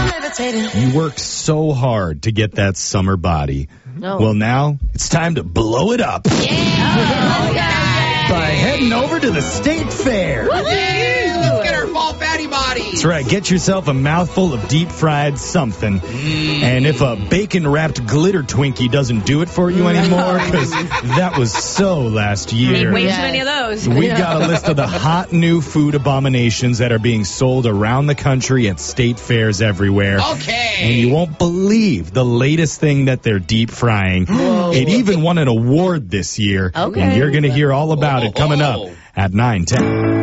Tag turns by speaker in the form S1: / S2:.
S1: You worked so hard to get that summer body. Well, now it's time to blow it up. By heading over to the State Fair.
S2: Let's get our fall fatty bodies.
S1: That's right. Get yourself a mouthful of deep-fried something. And if a bacon-wrapped glitter Twinkie doesn't do it for you anymore, because that was so last year.
S3: Way too many of those.
S1: We got a list of the hot new food abominations that are being sold around the country at state fairs everywhere.
S2: Okay.
S1: And you won't believe the latest thing that they're deep frying.
S3: Whoa.
S1: It even won an award this year.
S3: Okay.
S1: And you're going to hear all about it coming up at 9:10.